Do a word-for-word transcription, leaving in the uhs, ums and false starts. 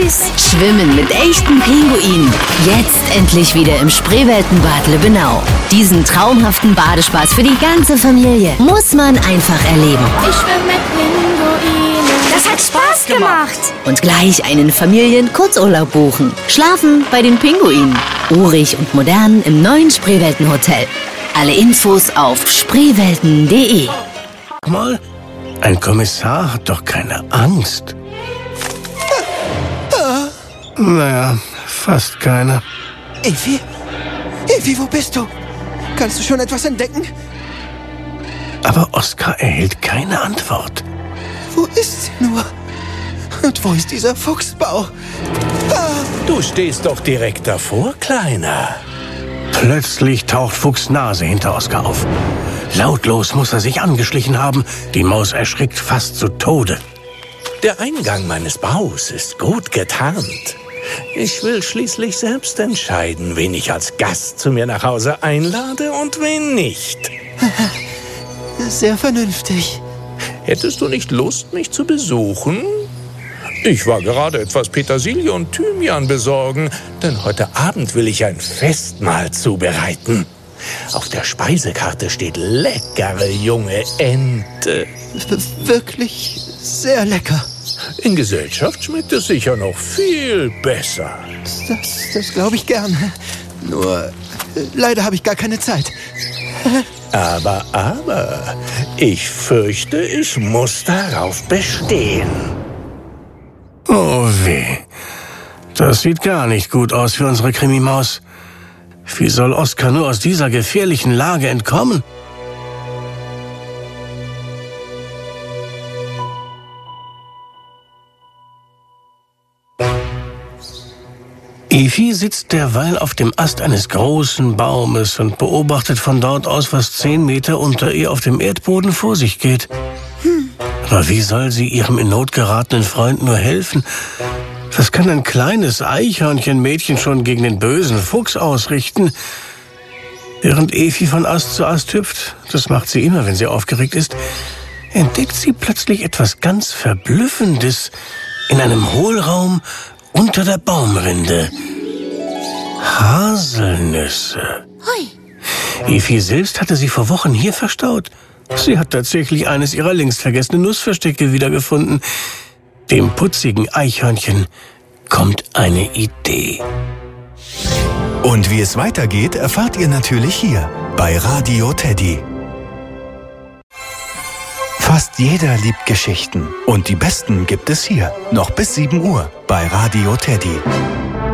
süß. Schwimmen mit echten Pinguinen. Jetzt endlich wieder im Spreeweltenbad Lübbenau. Diesen traumhaften Badespaß für die ganze Familie muss man einfach erleben. Ich schwimme mit Pinguinen. Das hat Spaß gemacht. Und gleich einen Familien-Kurzurlaub buchen. Schlafen bei den Pinguinen. Urig und modern im neuen Spreeweltenhotel. Alle Infos auf spreewelten punkt de. Mal, ein Kommissar hat doch keine Angst. Naja, fast keine. Evi? Evi, wo bist du? Kannst du schon etwas entdecken? Aber Oskar erhält keine Antwort. Wo ist sie nur? Und wo ist dieser Fuchsbau? Ah! Du stehst doch direkt davor, Kleiner. Plötzlich taucht Fuchs Nase hinter Oskar auf. Lautlos muss er sich angeschlichen haben. Die Maus erschrickt fast zu Tode. Der Eingang meines Baus ist gut getarnt. Ich will schließlich selbst entscheiden, wen ich als Gast zu mir nach Hause einlade und wen nicht. Sehr vernünftig. Hättest du nicht Lust, mich zu besuchen? Ich war gerade etwas Petersilie und Thymian besorgen, denn heute Abend will ich ein Festmahl zubereiten. Auf der Speisekarte steht leckere junge Ente. W- wirklich sehr lecker. In Gesellschaft schmeckt es sicher noch viel besser. Das, das glaube ich gern. Nur, äh, leider habe ich gar keine Zeit. Aber, aber, ich fürchte, ich muss darauf bestehen. Oh weh. Das sieht gar nicht gut aus für unsere Krimimaus. Wie soll Oskar nur aus dieser gefährlichen Lage entkommen? Evi sitzt derweil auf dem Ast eines großen Baumes und beobachtet von dort aus, was zehn Meter unter ihr auf dem Erdboden vor sich geht. Hm. Aber wie soll sie ihrem in Not geratenen Freund nur helfen? Was kann ein kleines Eichhörnchenmädchen schon gegen den bösen Fuchs ausrichten? Während Evi von Ast zu Ast hüpft, das macht sie immer, wenn sie aufgeregt ist, entdeckt sie plötzlich etwas ganz Verblüffendes in einem Hohlraum unter der Baumrinde. Haselnüsse. Hui. Evi selbst hatte sie vor Wochen hier verstaut. Sie hat tatsächlich eines ihrer längst vergessenen Nussverstecke wiedergefunden. Dem putzigen Eichhörnchen kommt eine Idee. Und wie es weitergeht, erfahrt ihr natürlich hier bei Radio Teddy. Fast jeder liebt Geschichten und die besten gibt es hier, noch bis sieben Uhr bei Radio Teddy.